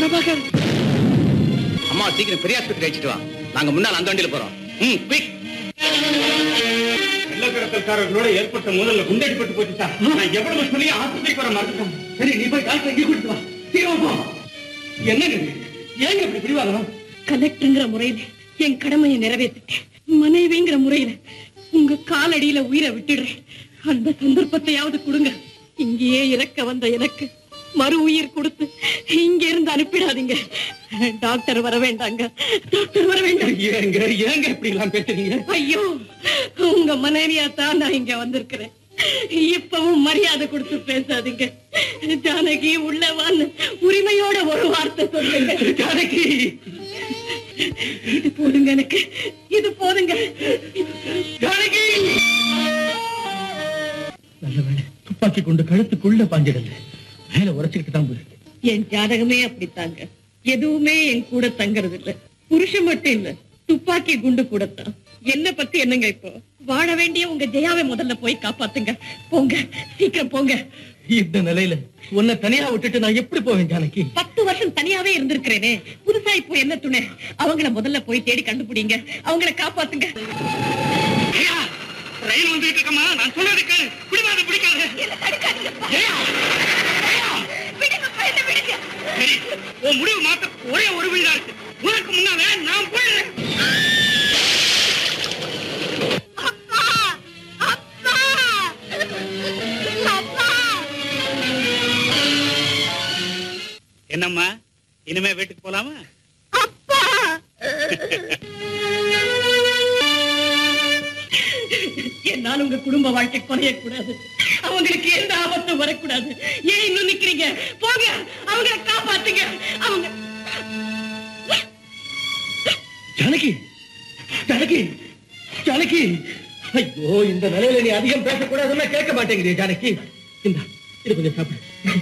பிரபாகர், அம்மா சீக்கிரம் பெரிய ஆஸ்பத்திரி அழைச்சிட்டு வா. நாங்க முன்னால் அந்த வண்டியில போறோம். குயிக். வெள்ளக்கடத்தல்காரர்களோட ஏற்பட்ட முதல்ல குண்டடிப்பட்டு போச்சு சார். நான் எவ்வளவு சொல்லி ஆஸ்பத்திரிக்கு வர மறந்துட்டேன். சரி, நீ போய் டாக்டர் இங்கே கூட்டிட்டு வா. சீக்கிரம் போ. என்னங்க ஏங்க இப்படி பிடிவாதம்? கலெக்டருங்கிற முறையில என் கடமையை நிறைவேற்றிட்டேன். மனைவிங்கிற முறையில உங்க காலடியில உயிரை விட்டுடுறேன். அந்த சந்தர்ப்பத்தையாவது கொடுங்க. இங்கேயே இறக்க வந்த எனக்கு மறு உயிர் கொடுத்து இங்க இருந்து அனுப்பிடாதீங்க. டாக்டர் வர வேண்டாங்க, டாக்டர் வர வேண்டாம். ஏங்க ஏங்க இப்படி எல்லாம் பேசுறீங்க? ஐயோ, உங்க மனைவியா தான் நான் இங்க வந்திருக்கிறேன். இப்பவும் மரியாதை கொடுத்து பேசாதீங்க. ஜானகி உள்ளவான்னு உரிமையோட ஒரு வார்த்தை சொல்லுங்க. ஜானகி, இது போதுங்க, எனக்கு இது போதுங்க. ஜானகி. நல்ல வேலை, துப்பாக்கி கொண்டு கழுத்துக்குள்ள பாஞ்சிடல. மேல உரைச்சுக்கிட்டு தான் போயிருக்கு. என் ஜாதகமே அப்படித்தாங்க. எதுவுமே என் கூட தங்கறது இல்ல. புருஷன் மட்டும் இல்ல, துப்பாக்கி குண்டு கூடத்தான். என்ன பத்தி என்னங்க இப்போ? வாழ வேண்டிய உங்க ஜெயாவை முதல்ல போய் காப்பாத்துங்க. போங்க, சீக்கிரம் போங்க. இந்த நிலையில உன்னை தனியா விட்டுட்டு நான் எப்படி போவேன் ஜானகி? 10 வருஷம் தனியாவே இருந்திருக்கிறேனே, புதுசா இப்போ என்ன துணை? அவங்கள முதல்ல போய் தேடி கண்டுபிடிங்க, அவங்கள காப்பாத்துங்க. ரயில் வந்துட்டு இருக்கமா, நான் சொல்றது கேளு. பிடிவாத பிடிக்காத. சரி, உன் முடிவு மாத்த ஒரே ஒரு வழிதான் இருக்கு. உனக்கு முன்னால நான் போயிடுறேன். என்னம்மா, இனிமே வீட்டுக்கு போலாமா? என்னால உங்க குடும்ப வாழ்க்கை குறையக்கூடாது. அவங்களுக்கு எந்த ஆபத்தும் வரக்கூடாது. ஏன் இன்னும் நிக்கிறீங்க? போங்க, அவங்களை காப்பாத்துங்க. அவங்க ஜானகி, ஜானகி, ஜானகி. ஐயோ, இந்த நிலையில நீ அதிகம் பேசக்கூடாதுன்னா கேட்க மாட்டேங்கிறீ ஜானகி. இந்த இது கொஞ்சம் சாப்பிடு.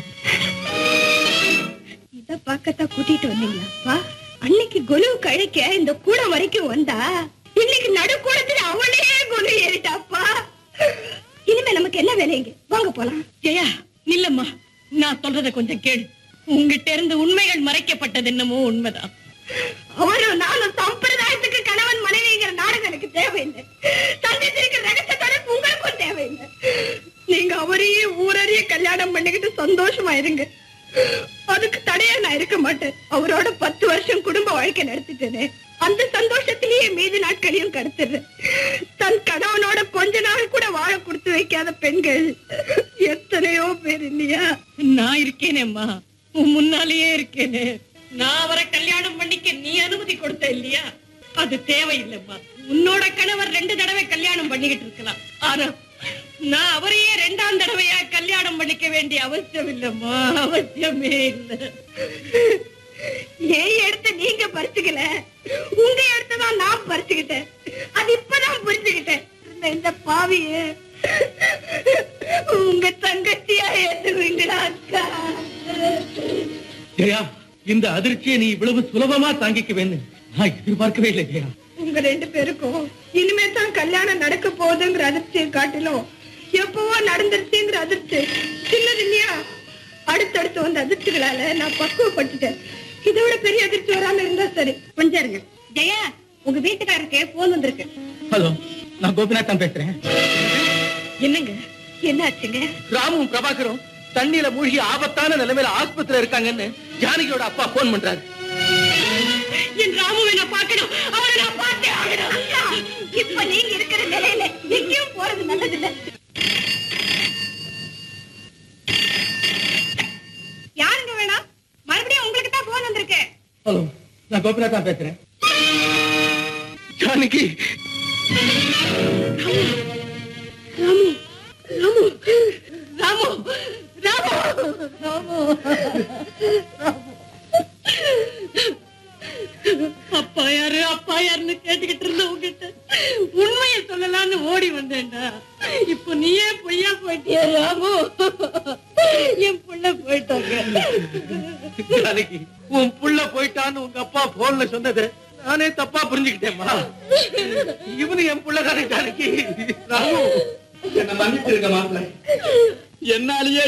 இத பாக்கத்தான் கூட்டிட்டு வந்தீங்களாப்பா? அன்னைக்கு கொலு கழிக்க இந்த கூட வரைக்கும் வந்தா, இன்னைக்கு நடுக்கூடத்துல அவனே கொலு ஏறிட்டாப்பா. இனிமே நமக்கு என்ன வேலைங்க? வாங்க போலாம். ஜெயா, நில்லம்மா, நான் சொல்றத கொஞ்சம் கேளு. உங்ககிட்ட இருந்து உண்மைகள் மறைக்கப்பட்டது என்னமோ உண்மைதான். அவரும் நானும் சம்பிரதாயத்துக்கு கணவன் மனைவிங்கிற நாடகம் எனக்கு தேவையில்லை. சந்தித்திருக்கிற ரகசிய தொடர்பு உங்களுக்கும் தேவையில்லை. நீங்க அவரையே ஊரறிய கல்யாணம் பண்ணிக்கிட்டு சந்தோஷமா இருங்க. அதுக்கு தடையா நான் இருக்க மாட்டேன். அவரோட 10 வருஷம் குடும்ப வாழ்க்கை நடத்திட்டேனே, அந்த சந்தோஷத்திலேயே மீதி நாட்களையும் கடத்துறேன். தன் கணவனோட கொஞ்ச நாள் கூட வாழ கொடுத்து வைக்காத பெண்கள் எத்தனையோ பேர் இல்லையா? நான் இருக்கேனேம்மா, உன் முன்னாலேயே இருக்கேனே. நான் அவரை கல்யாணம் பண்ணிக்க நீ அனுமதி கொடுத்த இல்லையா? அது தேவையில்லைம்மா. உன்னோட கணவர் 2 தடவை கல்யாணம் பண்ணிக்கிட்டு இருக்கலாம். ஆனா நான் அவரையே 2ஆம் தடவையா கல்யாணம் பண்ணிக்க வேண்டிய அவசியம் இல்லம்மா, அவசியமே இல்லை. ஏன் எடுத்து நீங்க பறிச்சுக்கல, உங்க எடுத்துதான் நான் பறிச்சுக்கிட்டேன். அது இப்பதான் புரிஞ்சுக்கிட்டேன். இந்த பாவிய உங்க தங்கச்சியா ஏத்துவீங்களா அக்கா? ஜெயா, இந்த அதிர்ச்சியை நீ இவ்வளவு சுலபமா தாங்கிக்க வேணும் நான் எதிர்பார்க்கவே இல்லை ஜெயா. உங்க 2 பேருக்கும் இனிமே தான் கல்யாணம் நடக்க போகுதுங்கிற அதிர்ச்சியை காட்டிலும் எப்பவோ நடந்துருச்சுங்கிற அதிர்ச்சி சின்னது இல்லையா? அடுத்தடுத்து வந்த அதிர்ச்சிகளால நான் பக்குவப்பட்டுட்டேன். இதை விட பெரிய அதிர்ச்சி வராம இருந்தா சரி. கொஞ்சம் இருங்க. ஜெயா, உங்க வீட்டுக்காரருக்கு போன் வந்திருக்கு. ஹலோ, நான் கோபிநாத் தான் பேசுறேன். என்னங்க, என்ன ஆச்சுங்க? ராமும் பிரபாகரும் தண்ணியில மூழ்கி ஆபத்தான நிலைமையில ஆஸ்பத்திரியில இருக்காங்கன்னு ஜானகியோட அப்பா போன் பண்றாரு. என் ராமுவை நான் பார்க்கணும், அவரை நான் பார்த்தே ஆகணும். இப்ப நீங்க இருக்கிற நிலையில எங்கேயும் போறது நல்லதில்லை. யாருங்க வேணாம்? மறுபடியும் உங்களுக்கு தான் போன் வந்திருக்கு. ஹலோ, நான் கோபிநாத் தான் பேசுறேன். ஜானகி, ராமு, ராமு, ராமு, ராமு, ராமு, அப்பா யாரு அப்பா யாருன்னு கேட்டுக்கிட்டு இருந்த உங்ககிட்ட உண்மையை சொல்லலான்னு ஓடி வந்தேன்டா. இப்போ நீயே பொய்யா போயிட்டியா ராமு? என் புள்ள போயிட்டாங்க. ஜானகி, உன் புள்ள போயிட்டான்னு உங்க அப்பா போன்ல சொன்னது நானே தப்பா புரிஞ்சுக்கிட்டேம்மா. இவனு என் புள்ளதானே ஜானகி. ராமு, என்ன மன்னிச்சிருக்க மாப்பிள்ள. என்னாலேயே